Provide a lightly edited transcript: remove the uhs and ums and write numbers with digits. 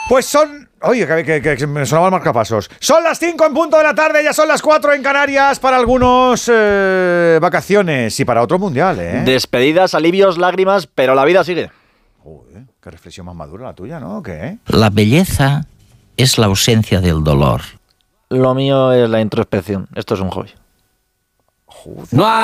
Pues son... Oye, que me sonaba el marcapasos. Son las 5 en punto de la tarde, ya son las 4 en Canarias. Para algunos vacaciones y para otros mundial, ¿eh? Despedidas, alivios, lágrimas, pero la vida sigue. Joder, qué reflexión más madura la tuya, ¿no? ¿Qué? La belleza es la ausencia del dolor. Lo mío es la introspección. Esto es un hobby. Joder. No hay